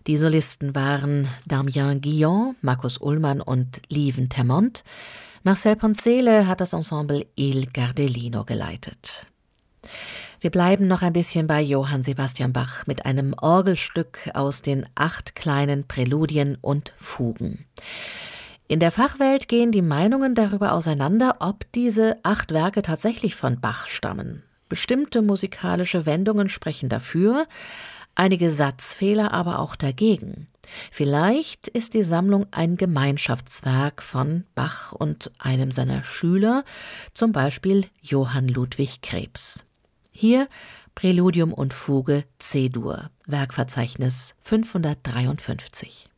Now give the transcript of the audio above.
Die Solisten waren Damien Guillon, Markus Ullmann und Lieven Termont. Marcel Poncele hat das Ensemble Il Gardellino geleitet. Wir bleiben noch ein bisschen bei Johann Sebastian Bach mit einem Orgelstück aus den 8 kleinen Präludien und Fugen. In der Fachwelt gehen die Meinungen darüber auseinander, ob diese 8 Werke tatsächlich von Bach stammen. Bestimmte musikalische Wendungen sprechen dafür, einige Satzfehler aber auch dagegen. Vielleicht ist die Sammlung ein Gemeinschaftswerk von Bach und einem seiner Schüler, zum Beispiel Johann Ludwig Krebs. Hier Präludium und Fuge C-Dur, Werkverzeichnis 553.